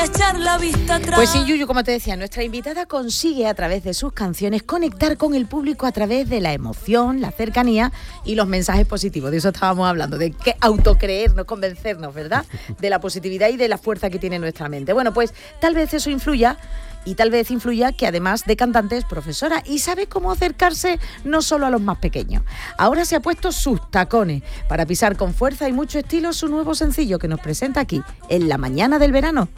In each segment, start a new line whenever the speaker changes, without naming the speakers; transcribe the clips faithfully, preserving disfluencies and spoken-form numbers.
echar la vista atrás.
Pues sí, Yuyu, como te decía, nuestra invitada consigue a través de sus canciones conectar con el público a través de la emoción, la cercanía y los mensajes positivos. De eso estábamos hablando, de que autocreernos, convencernos, ¿verdad? De la positividad y de la fuerza que tiene nuestra mente. Bueno, pues tal vez eso influya. Y tal vez influya que además de cantante es profesora y sabe cómo acercarse no solo a los más pequeños. Ahora se ha puesto sus tacones para pisar con fuerza y mucho estilo su nuevo sencillo que nos presenta aquí, en la mañana del verano.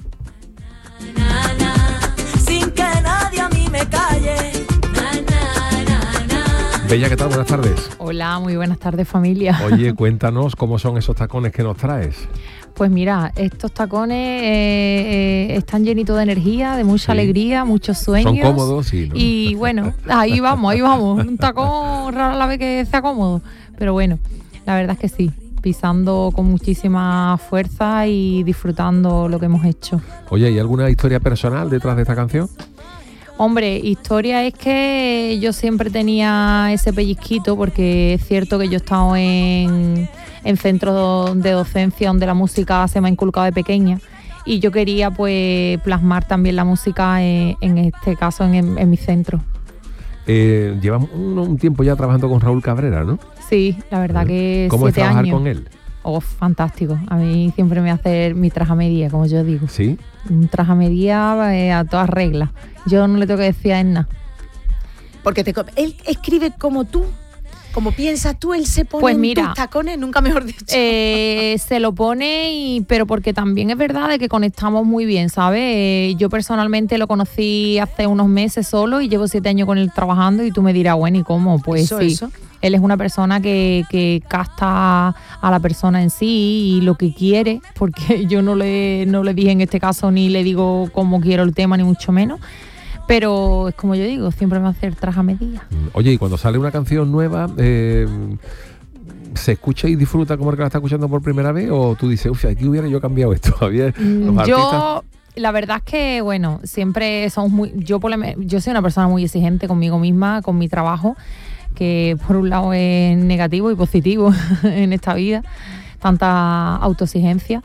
Na, na, sin que nadie a mí me calle. Na, na, na, na.
Bella, ¿qué tal? Buenas tardes.
Hola, muy buenas tardes, familia.
Oye, cuéntanos cómo son esos tacones que nos traes.
Pues mira, estos tacones eh, eh, están llenitos de energía, de mucha
Sí.
alegría, muchos sueños.
Son cómodos, sí, ¿no?
Y bueno, ahí vamos, ahí vamos. Un tacón raro a la vez que sea cómodo. Pero bueno, la verdad es que sí, pisando con muchísima fuerza y disfrutando lo que hemos hecho.
Oye, ¿hay alguna historia personal detrás de esta canción?
Hombre, historia es que yo siempre tenía ese pellizquito porque es cierto que yo he estado en, en centros de docencia donde la música se me ha inculcado de pequeña y yo quería pues plasmar también la música en, en este caso en, en mi centro.
Eh, llevamos un, un tiempo ya trabajando con Raúl Cabrera, ¿no?
Sí, la verdad que
¿Cómo es
siete
trabajar
años.
con él?
Oh, fantástico. A mí siempre me hace mi traje a medida, como yo digo.
Sí.
Un traje a medida eh, a todas reglas. Yo no le tengo que decir a él nada.
Porque te, él escribe como tú, como piensas tú, él se pone
Pues
en
mira,
tus tacones, nunca mejor dicho.
Eh, se lo pone, y, pero porque también es verdad de que conectamos muy bien, ¿sabes? Eh, yo personalmente lo conocí hace unos meses solo y llevo siete años con él trabajando y tú me dirás, bueno, ¿y cómo? Pues
Eso,
sí.
eso.
Él es una persona que, que capta a la persona en sí y lo que quiere, porque yo no le, no le dije en este caso ni le digo cómo quiero el tema, ni mucho menos. Pero es como yo digo, siempre me hace el traje a medida.
Oye, y cuando sale una canción nueva, eh, ¿se escucha y disfruta como el que la está escuchando por primera vez? ¿O tú dices, uff, aquí hubiera yo cambiado esto? Había los
Yo,
artistas...
la verdad es que, bueno, siempre somos muy... Yo, por la, yo soy una persona muy exigente conmigo misma, con mi trabajo, que por un lado es negativo y positivo en esta vida, tanta autoexigencia.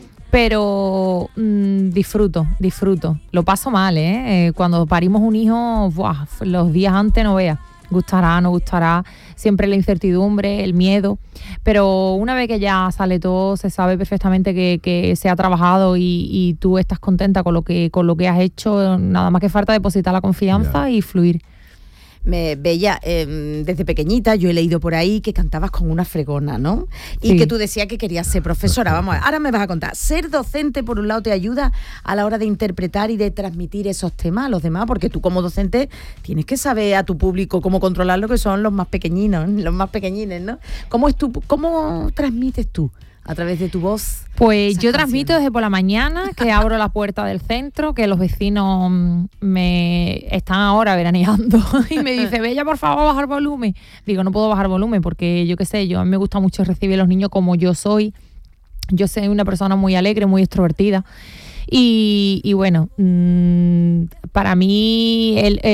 Pero mmm, disfruto, disfruto. Lo paso mal, ¿eh? eh cuando parimos un hijo, ¡buah! Los días antes no veas. Gustará, no gustará. Siempre la incertidumbre, el miedo. Pero una vez que ya sale todo, se sabe perfectamente que, que se ha trabajado y, y tú estás contenta con lo que con lo que has hecho. Nada más que falta depositar la confianza y fluir.
Me, Bella, eh, desde pequeñita yo he leído por ahí que cantabas con una fregona, ¿no? Y
Sí.
que tú decías que querías ser profesora. Vamos a ver, ahora me vas a contar. Ser docente, por un lado, te ayuda a la hora de interpretar y de transmitir esos temas a los demás, porque tú como docente tienes que saber a tu público cómo controlar lo que son los más pequeñinos, los más pequeñines, ¿no? ¿Cómo es tu, cómo transmites tú a través de tu voz?
Pues
esas
yo
canciones?
transmito desde por la mañana, que abro la puerta del centro, que los vecinos mm, me están ahora veraneando y me dice, Bella, por favor, bajar volumen. Digo, no puedo bajar volumen porque yo qué sé, yo a mí me gusta mucho recibir a los niños como yo soy. Yo soy una persona muy alegre, muy extrovertida. Y, y bueno, mmm, para mí el, el